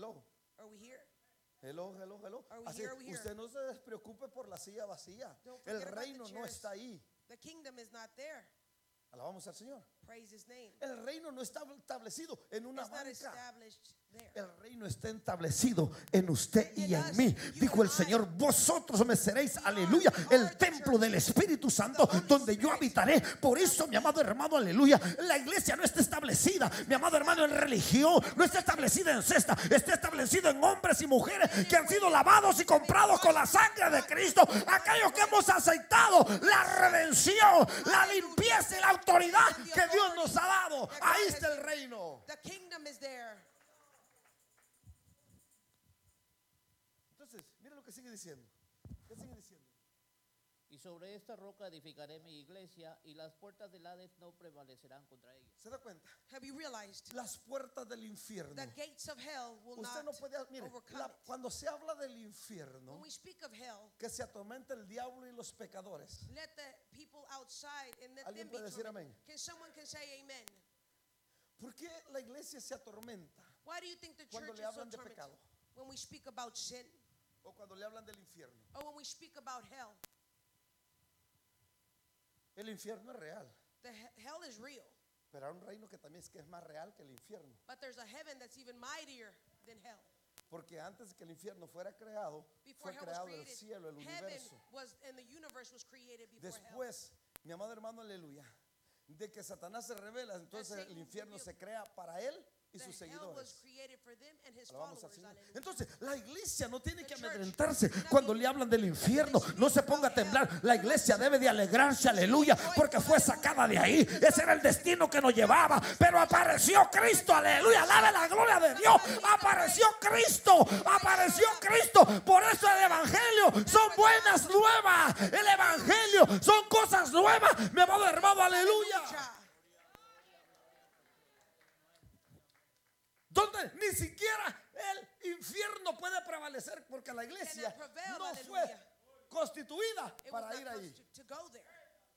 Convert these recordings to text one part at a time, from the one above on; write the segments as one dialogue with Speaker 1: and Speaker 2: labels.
Speaker 1: hello.
Speaker 2: Are we here?
Speaker 1: Hello, hello, hello.
Speaker 2: Are we
Speaker 1: Así,
Speaker 2: here? Are we here?
Speaker 1: usted no se despreocupe por la silla vacía.
Speaker 2: Don't forget
Speaker 1: El
Speaker 2: about the
Speaker 1: reino no
Speaker 2: chairs.
Speaker 1: está ahí.
Speaker 2: The kingdom is not there.
Speaker 1: Alabamos al Señor.
Speaker 2: Praise his name.
Speaker 1: El reino no está establecido en una
Speaker 2: It's not
Speaker 1: banca.
Speaker 2: established there.
Speaker 1: El reino está establecido en usted y en mí. Dijo el Señor, vosotros me seréis, aleluya, el templo del Espíritu Santo donde yo habitaré. Por eso, mi amado hermano, aleluya, la iglesia no está establecida, mi amado hermano, en religión. No está establecida en cesta. Está establecido en hombres y mujeres que han sido lavados y comprados con la sangre de Cristo. Aquellos que hemos aceptado la redención, la limpieza y la autoridad que Dios nos ha dado. Ahí está el reino.
Speaker 2: The kingdom is there.
Speaker 1: Entonces, mira lo que sigue diciendo. ¿Qué sigue diciendo?
Speaker 3: Y sobre esta roca edificaré mi iglesia, y las puertas del Hades no prevalecerán contra ella.
Speaker 1: ¿Se da cuenta?
Speaker 2: Have you realized?
Speaker 1: Las puertas del infierno.
Speaker 2: The gates of hell will
Speaker 1: Usted no
Speaker 2: not
Speaker 1: puede, mire,
Speaker 2: overcome it.
Speaker 1: cuando se habla del infierno,
Speaker 2: When we speak of hell,
Speaker 1: que se atormenta el diablo y los pecadores.
Speaker 2: let the people outside and let
Speaker 1: ¿Alguien
Speaker 2: them be
Speaker 1: puede decir
Speaker 2: tormented.
Speaker 1: amén?
Speaker 2: Can someone say amen?
Speaker 1: ¿Por qué la iglesia se atormenta
Speaker 2: Why do you think the
Speaker 1: cuando
Speaker 2: church
Speaker 1: le
Speaker 2: is so
Speaker 1: hablan de
Speaker 2: tormented?
Speaker 1: pecado?
Speaker 2: When we speak about sin,
Speaker 1: O cuando le hablan del infierno?
Speaker 2: or when we speak about hell.
Speaker 1: El infierno es real,
Speaker 2: Hell is real,
Speaker 1: pero hay un reino que también es que es más real que el infierno.
Speaker 2: but there's a heaven that's even mightier than hell.
Speaker 1: Porque antes de que el infierno fuera creado,
Speaker 2: Before
Speaker 1: fue
Speaker 2: hell was
Speaker 1: creado el
Speaker 2: created,
Speaker 1: cielo, el
Speaker 2: heaven
Speaker 1: universo.
Speaker 2: was and the universe was created before hell.
Speaker 1: Después, mi amado hermano, aleluya, de que Satanás se revela, entonces el infierno se crea para él y sus
Speaker 2: The hell was
Speaker 1: seguidores.
Speaker 2: created for them and his
Speaker 1: Alabamos al
Speaker 2: followers.
Speaker 1: Señor.
Speaker 2: Hallelujah.
Speaker 1: Entonces, la iglesia no tiene
Speaker 2: The
Speaker 1: que
Speaker 2: church
Speaker 1: amedrentarse
Speaker 2: does not
Speaker 1: cuando
Speaker 2: need
Speaker 1: le hablan del infierno.
Speaker 2: to
Speaker 1: No se
Speaker 2: speak
Speaker 1: ponga a
Speaker 2: about hell.
Speaker 1: temblar. La iglesia debe de alegrarse, aleluya, porque fue sacada de ahí. Ese era el destino que nos llevaba. Pero apareció Cristo, aleluya. Alabe la gloria de Dios. Apareció Cristo. Apareció Cristo. Por eso el evangelio son buenas nuevas. El evangelio son cosas nuevas. Mi amado hermano, aleluya. Donde ni siquiera el infierno puede prevalecer porque la iglesia
Speaker 2: Cannot prevail,
Speaker 1: no
Speaker 2: hallelujah.
Speaker 1: fue constituida
Speaker 2: It was
Speaker 1: para
Speaker 2: not
Speaker 1: ir ahí.
Speaker 2: to go there.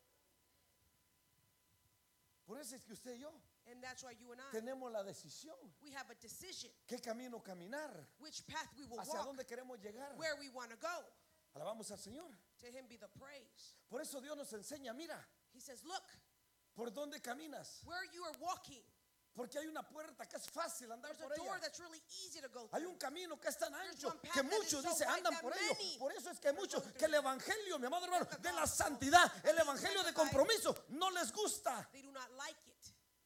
Speaker 1: Por eso es que usted y yo
Speaker 2: And that's why you and I,
Speaker 1: tenemos la decisión.
Speaker 2: we have a decision
Speaker 1: ¿Qué camino caminar?
Speaker 2: which path we will
Speaker 1: ¿Hacia
Speaker 2: walk,
Speaker 1: dónde queremos llegar?
Speaker 2: where we want to go.
Speaker 1: Alabamos al Señor.
Speaker 2: To him be the praise.
Speaker 1: Por eso Dios nos enseña, mira,
Speaker 2: He says, look,
Speaker 1: ¿por dónde caminas?
Speaker 2: where you are walking,
Speaker 1: Porque hay una puerta que es fácil andar
Speaker 2: there's a
Speaker 1: por
Speaker 2: door
Speaker 1: ella.
Speaker 2: that's really easy to go
Speaker 1: Hay
Speaker 2: through.
Speaker 1: un camino que es tan ancho
Speaker 2: one path
Speaker 1: que
Speaker 2: that is
Speaker 1: muchos
Speaker 2: so
Speaker 1: dicen
Speaker 2: wide
Speaker 1: andan
Speaker 2: that
Speaker 1: por ello.
Speaker 2: many
Speaker 1: Por eso es que hay muchos
Speaker 2: go
Speaker 1: que el
Speaker 2: through.
Speaker 1: evangelio, mi amado hermano,
Speaker 2: That the
Speaker 1: de la
Speaker 2: gospel
Speaker 1: santidad, el
Speaker 2: being
Speaker 1: evangelio de
Speaker 2: sanctified,
Speaker 1: compromiso, no les gusta.
Speaker 2: They do not like it.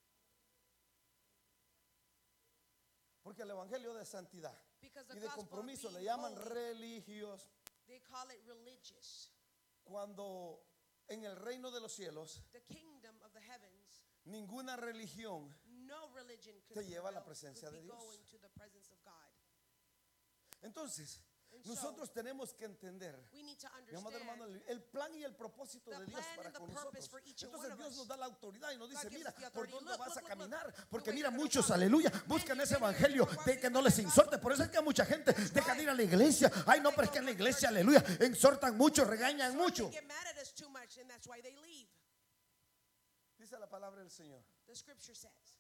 Speaker 1: Porque el evangelio de santidad
Speaker 2: Because the
Speaker 1: y de
Speaker 2: gospel of
Speaker 1: compromiso le
Speaker 2: being
Speaker 1: llaman
Speaker 2: holy,
Speaker 1: religios.
Speaker 2: they call it religious.
Speaker 1: Cuando en el reino de los cielos
Speaker 2: The kingdom of the heavens,
Speaker 1: ninguna religión
Speaker 2: no religion
Speaker 1: te
Speaker 2: could
Speaker 1: lleva a la
Speaker 2: prevail,
Speaker 1: presencia
Speaker 2: could
Speaker 1: de
Speaker 2: be
Speaker 1: Dios.
Speaker 2: going to the presence of God.
Speaker 1: Entonces,
Speaker 2: And
Speaker 1: nosotros
Speaker 2: so,
Speaker 1: tenemos que entender,
Speaker 2: we need to
Speaker 1: mi amado hermano,
Speaker 2: understand
Speaker 1: el plan y el propósito
Speaker 2: the
Speaker 1: de Dios
Speaker 2: plan
Speaker 1: para
Speaker 2: and the
Speaker 1: con
Speaker 2: purpose
Speaker 1: nosotros.
Speaker 2: for each and
Speaker 1: Entonces
Speaker 2: one of
Speaker 1: Dios
Speaker 2: us.
Speaker 1: nos da la autoridad y nos dice,
Speaker 2: gives
Speaker 1: mira,
Speaker 2: us the
Speaker 1: por
Speaker 2: authority.
Speaker 1: dónde
Speaker 2: Look,
Speaker 1: vas
Speaker 2: look,
Speaker 1: a
Speaker 2: look,
Speaker 1: caminar.
Speaker 2: look.
Speaker 1: Porque
Speaker 2: The way
Speaker 1: mira,
Speaker 2: you're gonna
Speaker 1: muchos,
Speaker 2: walk.
Speaker 1: aleluya,
Speaker 2: Many,
Speaker 1: buscan ese
Speaker 2: many
Speaker 1: evangelio
Speaker 2: are
Speaker 1: de que
Speaker 2: walking
Speaker 1: no
Speaker 2: in
Speaker 1: les
Speaker 2: that
Speaker 1: insorte. Por eso es que mucha gente deja de ir a la iglesia. Ay, no, pero es que en la iglesia, aleluya, exhortan mucho, regañan mucho.
Speaker 2: They get mad at us too much, and that's why they leave.
Speaker 1: Dice la palabra del Señor
Speaker 2: The scripture says,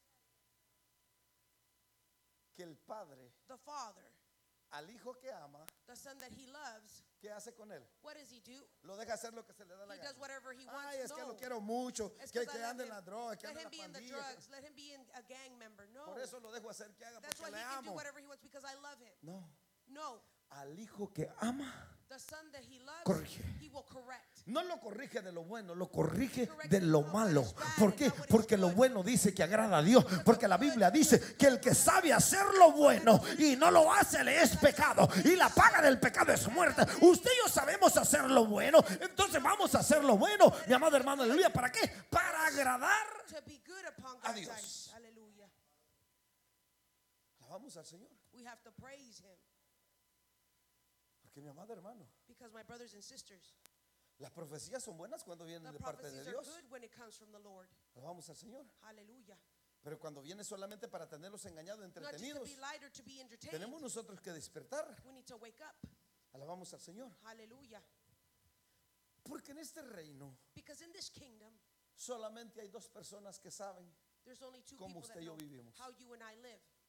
Speaker 1: que el Padre
Speaker 2: the Father,
Speaker 1: al Hijo que ama,
Speaker 2: the Son that He loves,
Speaker 1: ¿qué hace con él?
Speaker 2: what does He do?
Speaker 1: Lo deja hacer lo que se le da la
Speaker 2: He does
Speaker 1: gana.
Speaker 2: whatever He wants.
Speaker 1: Ay, es que
Speaker 2: No.
Speaker 1: lo quiero mucho,
Speaker 2: It's
Speaker 1: que
Speaker 2: 'cause I
Speaker 1: ande
Speaker 2: love
Speaker 1: en la
Speaker 2: him.
Speaker 1: droga, que
Speaker 2: Let
Speaker 1: ande en
Speaker 2: him
Speaker 1: la
Speaker 2: be in the
Speaker 1: pandilla.
Speaker 2: drugs. Let him be in a gang member. No.
Speaker 1: Por eso lo dejo hacer que haga
Speaker 2: That's why
Speaker 1: porque
Speaker 2: He
Speaker 1: le
Speaker 2: can do
Speaker 1: amo.
Speaker 2: whatever He wants because I love Him.
Speaker 1: No,
Speaker 2: No.
Speaker 1: al Hijo que ama,
Speaker 2: The Son that He loves,
Speaker 1: corrige.
Speaker 2: He will correct.
Speaker 1: No lo corrige de lo bueno, lo corrige de lo malo. ¿Por qué?
Speaker 2: Not what is
Speaker 1: Porque lo
Speaker 2: good.
Speaker 1: bueno dice que agrada a Dios. Porque la Biblia dice que el que sabe hacer lo bueno y no lo hace le es pecado. Y la paga del pecado es muerte. Usted y yo sabemos hacer lo bueno. Entonces vamos a hacer lo bueno. Mi amado hermano, aleluya. ¿Para qué? Para agradar.
Speaker 2: To be good upon
Speaker 1: A
Speaker 2: God's
Speaker 1: Dios.
Speaker 2: eyes. Hallelujah.
Speaker 1: Alabamos al Señor.
Speaker 2: We have to praise Him
Speaker 1: Porque mi amado hermano,
Speaker 2: because, my brothers and sisters,
Speaker 1: las profecías son buenas cuando vienen
Speaker 2: the
Speaker 1: de parte de
Speaker 2: prophecies are
Speaker 1: Dios.
Speaker 2: good when it comes from the Lord.
Speaker 1: Alabamos al Señor.
Speaker 2: Hallelujah.
Speaker 1: Pero cuando viene solamente para tenerlos engañados,
Speaker 2: Not just to
Speaker 1: entretenidos,
Speaker 2: be light or to be entertained.
Speaker 1: tenemos nosotros que despertar.
Speaker 2: We need to wake up.
Speaker 1: Alabamos al Señor.
Speaker 2: Hallelujah.
Speaker 1: Porque en este reino
Speaker 2: Because in this kingdom,
Speaker 1: solamente hay dos personas que saben
Speaker 2: there's only two
Speaker 1: cómo
Speaker 2: people
Speaker 1: usted
Speaker 2: that
Speaker 1: y yo
Speaker 2: know
Speaker 1: vivimos.
Speaker 2: how you and I live.